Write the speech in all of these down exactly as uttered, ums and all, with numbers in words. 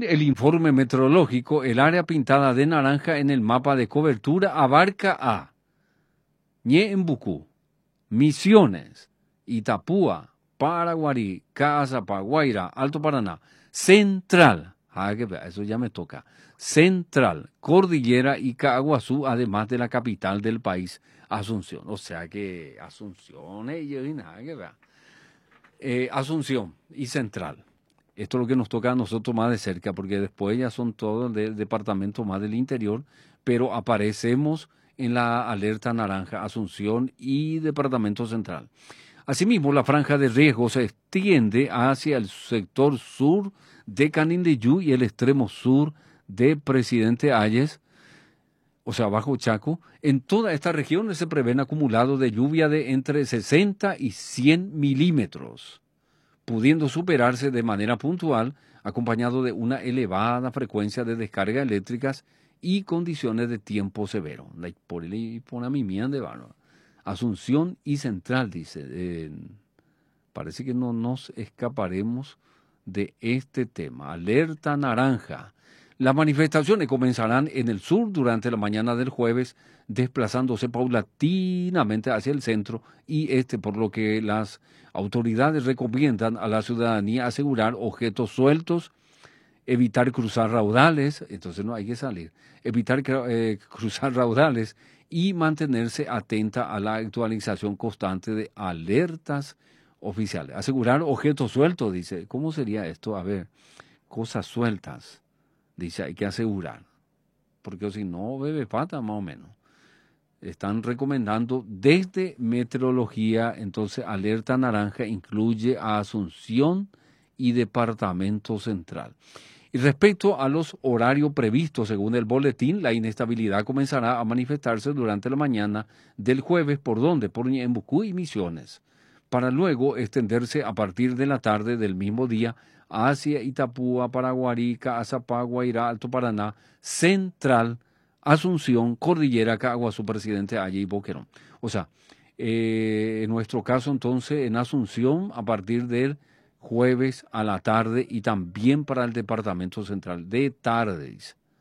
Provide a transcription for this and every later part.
Según el informe meteorológico, el área pintada de naranja en el mapa de cobertura abarca a Ñeembucú, Misiones, Itapúa, Paraguarí, Caazapá, Guairá, Alto Paraná, Central, ah, que vea, eso ya me toca, Central, Cordillera y Caaguazú, además de la capital del país, Asunción. O sea que Asunción, eh, y nada que vea. Eh, Asunción y Central. Esto es lo que nos toca a nosotros más de cerca, porque después ya son todos del departamento más del interior, pero aparecemos en la alerta naranja, Asunción y Departamento Central. Asimismo, la franja de riesgo se extiende hacia el sector sur de Canindeyú y el extremo sur de Presidente Hayes, o sea, bajo Chaco. En toda esta región se prevén acumulados de lluvia de entre sesenta y cien milímetros, pudiendo superarse de manera puntual, acompañado de una elevada frecuencia de descargas eléctricas y condiciones de tiempo severo. Por ahí pone a mi mía de barro. Asunción y Central, dice. Eh, parece que no nos escaparemos de este tema. Alerta naranja. Las manifestaciones comenzarán en el sur durante la mañana del jueves, desplazándose paulatinamente hacia el centro y este, por lo que las autoridades recomiendan a la ciudadanía asegurar objetos sueltos, evitar cruzar raudales, entonces no hay que salir, evitar eh, cruzar raudales y mantenerse atenta a la actualización constante de alertas oficiales. Asegurar objetos sueltos, dice. ¿Cómo sería esto? A ver, cosas sueltas. Dice, hay que asegurar, porque si no, bebe pata más o menos. Están recomendando desde meteorología, entonces alerta naranja incluye a Asunción y Departamento Central. Y respecto a los horarios previstos según el boletín, la inestabilidad comenzará a manifestarse durante la mañana del jueves, ¿por dónde? Por Ñeembucú y Misiones, para luego extenderse a partir de la tarde del mismo día hacia Itapúa, Paraguarí, Caazapá, Guairá, Alto Paraná, Central, Asunción, Cordillera, Caaguazú, Presidente Hayes y Boquerón. O sea, eh, en nuestro caso entonces en Asunción a partir del jueves a la tarde y también para el Departamento Central de tarde,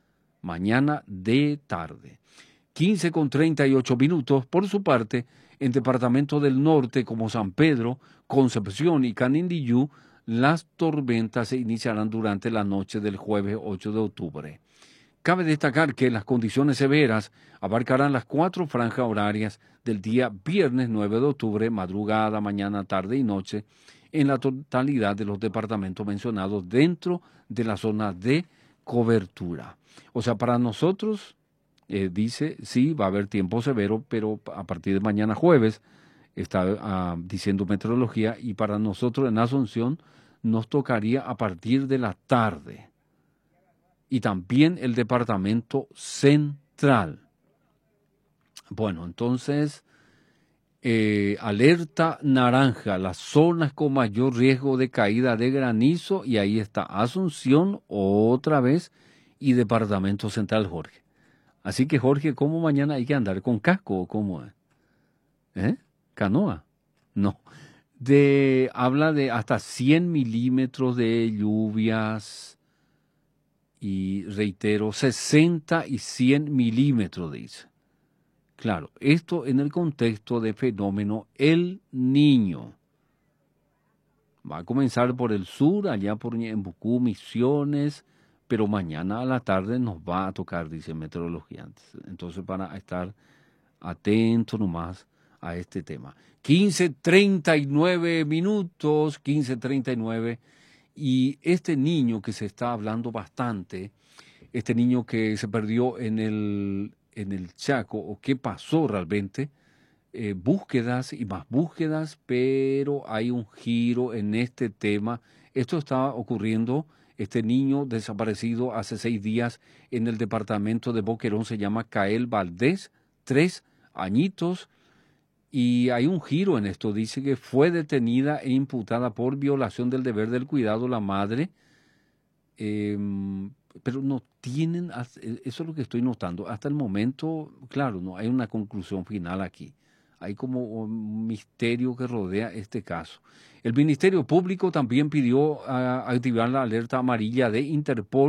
mañana de tarde. quince con treinta y ocho minutos, por su parte, en Departamento del Norte como San Pedro, Concepción y Canindeyú, las tormentas se iniciarán durante la noche del jueves ocho de octubre. Cabe destacar que las condiciones severas abarcarán las cuatro franjas horarias del día viernes nueve de octubre, madrugada, mañana, tarde y noche, en la totalidad de los departamentos mencionados dentro de la zona de cobertura. O sea, para nosotros, eh, dice, sí, va a haber tiempo severo, pero a partir de mañana jueves, está uh, diciendo meteorología, y para nosotros en Asunción nos tocaría a partir de la tarde. Y también el Departamento Central. Bueno, entonces, eh, alerta naranja, las zonas con mayor riesgo de caída de granizo, y ahí está Asunción otra vez y Departamento Central, Jorge. Así que, Jorge, ¿cómo mañana hay que andar con casco o cómo es? ¿Eh? ¿Canoa? No. De, habla de hasta cien milímetros de lluvias y, reitero, sesenta y cien milímetros, dice. Claro, esto en el contexto de fenómeno El Niño. Va a comenzar por el sur, allá por Ñeembucú, Misiones, pero mañana a la tarde nos va a tocar, dice meteorología. Entonces, para estar atentos nomás a este tema. quince treinta y nueve minutos, quince treinta y nueve, y este niño que se está hablando bastante, este niño que se perdió en el, en el Chaco, o qué pasó realmente, eh, búsquedas y más búsquedas, pero hay un giro en este tema. Esto está ocurriendo, este niño desaparecido hace seis días en el departamento de Boquerón, se llama Kael Valdés, tres añitos, y hay un giro en esto. Dice que fue detenida e imputada por violación del deber del cuidado la madre, eh, pero no tienen, eso es lo que estoy notando, hasta el momento, claro, no hay una conclusión final aquí. Hay como un misterio que rodea este caso. El Ministerio Público también pidió uh, activar la alerta amarilla de Interpol